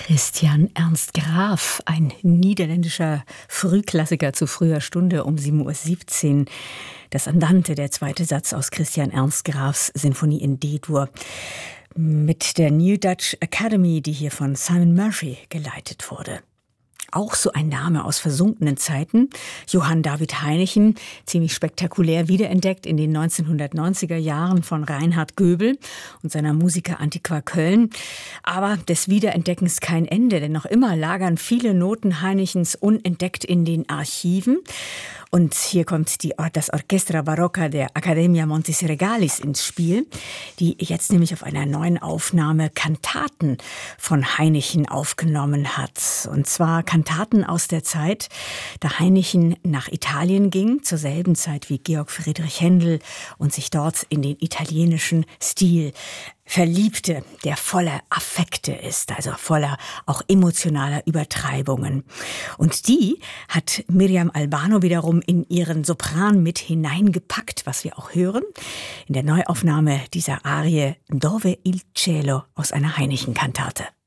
Christian Ernst Graf, ein niederländischer Frühklassiker zu früher Stunde um 7:17 Uhr. Das Andante, der zweite Satz aus Christian Ernst Grafs Sinfonie in D-Dur. Mit der New Dutch Academy, die hier von Simon Murphy geleitet wurde. Auch so ein Name aus versunkenen Zeiten. Johann David Hainichen, ziemlich spektakulär wiederentdeckt in den 1990er Jahren von Reinhard Göbel und seiner Musica Antiqua Köln. Aber des Wiederentdeckens kein Ende, denn noch immer lagern viele Noten Hainichens unentdeckt in den Archiven. Und hier kommt das Orchestra Barocca der Accademia Montis Regalis ins Spiel, die jetzt nämlich auf einer neuen Aufnahme Kantaten von Hainichen aufgenommen hat. Und zwar Kantaten aus der Zeit, da Hainichen nach Italien ging, zur selben Zeit wie Georg Friedrich Händel und sich dort in den italienischen Stil verliebte, der voller Affekte ist, also voller auch emotionaler Übertreibungen. Und die hat Miriam Albano wiederum in ihren Sopran mit hineingepackt, was wir auch hören, in der Neuaufnahme dieser Arie Dove il cielo aus einer Hainichen-Kantate.